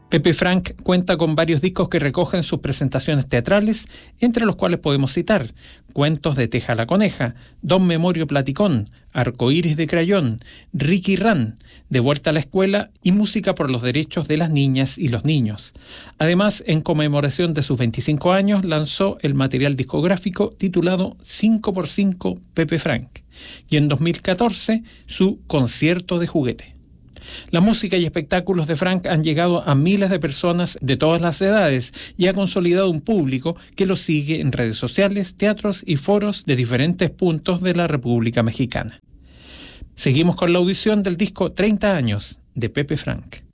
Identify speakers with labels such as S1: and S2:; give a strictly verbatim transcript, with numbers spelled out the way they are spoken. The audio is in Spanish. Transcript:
S1: Pepe Frank cuenta con varios discos que recogen sus presentaciones teatrales, entre los cuales podemos citar Cuentos de Teja la Coneja, Don Memorio Platicón, Arcoíris de Crayón, Ricky Ran, De Vuelta a la Escuela y Música por los Derechos de las Niñas y los Niños. Además, en conmemoración de sus veinticinco años, lanzó el material discográfico titulado cinco por cinco Pepe Frank y en dos mil catorce su Concierto de Juguete. La música y espectáculos de Frank han llegado a miles de personas de todas las edades y ha consolidado un público que lo sigue en redes sociales, teatros y foros de diferentes puntos de la República Mexicana. Seguimos con la audición del disco treinta años de Pepe Frank.